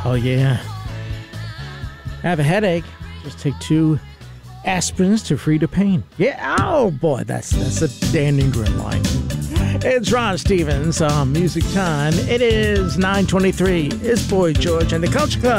Oh, yeah. Have a headache? Just take 2 aspirins to free the pain. Yeah, oh boy, that's a Dan Ingram line. It's Ron Stevens on Music Time. It is 9:23. It's Boy George and the Culture Club.